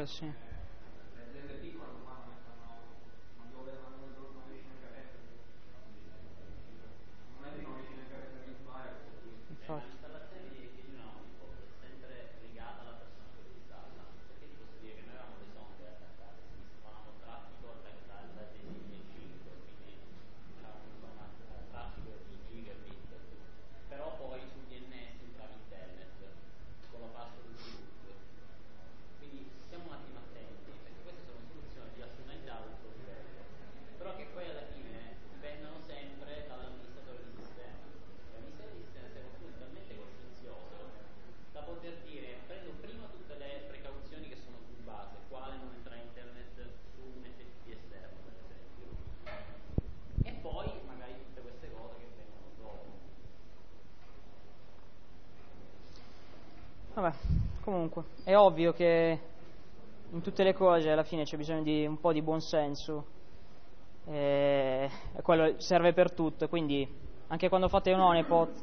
sì. Le aziende piccole non dovevano non riuscire a carezza, non è di non riuscire a carezza di fare. L'installazione di una Honeypot è sempre legata alla persona che lo installa, perché ti posso dire che noi avevamo le sonde attaccate, quindi stavamo traffico dai 5, quindi c'era un traffico di gigabit, però poi su DNS entrava internet con la password di root, quindi stiamo un attimo attenti, perché queste sono soluzioni di assolutamente alto livello, però che poi alla fine dipendono sempre dall'amministratore di sistema. L'amministratore di sistema deve essere talmente coscienzioso da poter dire: prendo prima tutte le precauzioni che sono sul base, quale non entra internet su un FTP esterno per esempio, e poi magari tutte queste cose che vengono dopo. Vabbè, comunque, è ovvio che in tutte le cose alla fine c'è bisogno di un po' di buonsenso, e quello serve per tutto, quindi anche quando fate un honeypot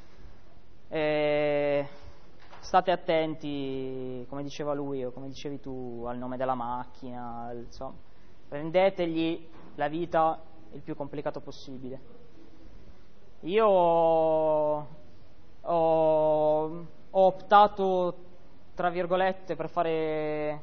state attenti, come diceva lui o come dicevi tu, al nome della macchina, insomma, rendetegli la vita il più complicato possibile. Io ho optato, tra virgolette, per fare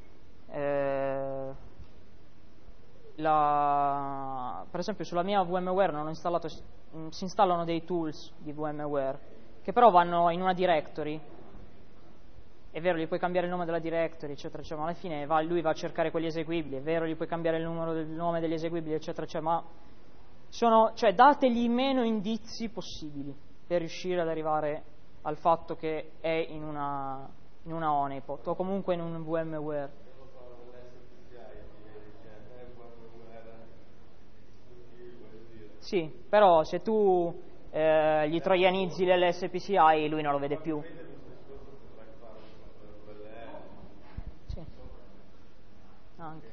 per esempio sulla mia VMware non ho installato, si installano dei tools di VMware che però vanno in una directory. È vero, gli puoi cambiare il nome della directory, eccetera, eccetera, ma alla fine lui va a cercare quegli eseguibili. È vero, gli puoi cambiare il nome degli eseguibili, eccetera, eccetera, ma dategli meno indizi possibili per riuscire ad arrivare al fatto che è in una honeypot o comunque in un VMware. Sì, però se tu gli troianizzi l'LSPCI lui non lo vede più. Sì, anche.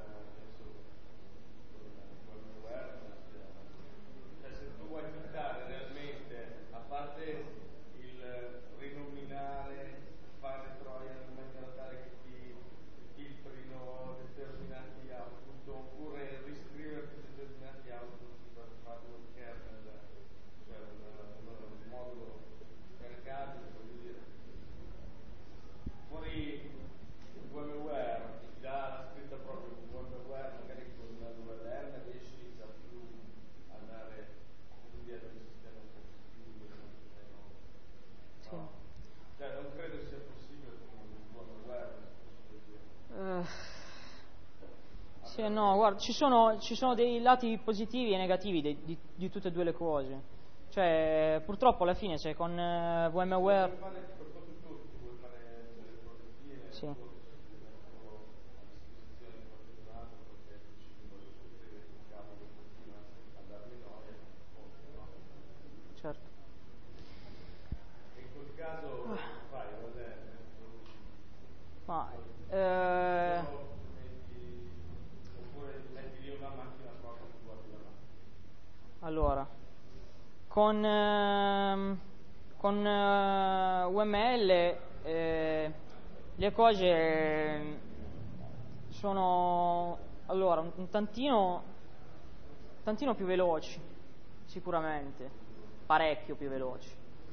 Se tu vuoi tentare realmente, a parte il rinominare, fare trojan in maniera tale che ti filtrino determinati output, oppure riscrivere determinati output per fare un kernel, cioè un modulo caricabile, voglio dire. Fuori il VMware ti dà la scritta proprio il VMware, magari con una URL riesci già più a andare dietro il sistema sì. No. Cioè non credo sia possibile con il VMware. Sì, no, guarda, ci sono dei lati positivi e negativi di tutte e due le cose. Cioè, purtroppo alla fine se con VMware sì. Certo. In quel caso fai, ma oppure metti lì una macchina proprio che guardi la macchina. allora con UML le cose sono allora un tantino più veloci, sicuramente, parecchio più veloci.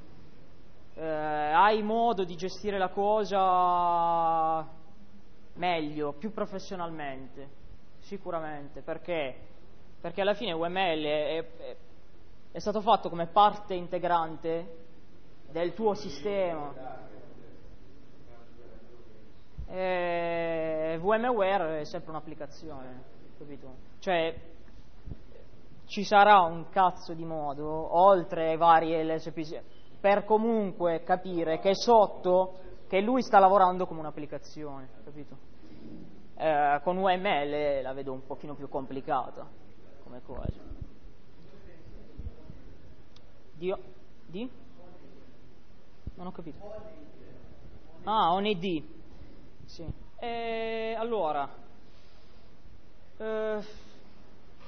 Hai modo di gestire la cosa meglio, più professionalmente, sicuramente, perché alla fine UML è stato fatto come parte integrante del tuo sistema. VMware è sempre un'applicazione, capito? Cioè ci sarà un cazzo di modo, oltre ai vari LSPC, per comunque capire che sotto, che lui sta lavorando come un'applicazione, capito? Con UML la vedo un pochino più complicata come cosa. Di? Non ho capito. ONID. Sì. Allora,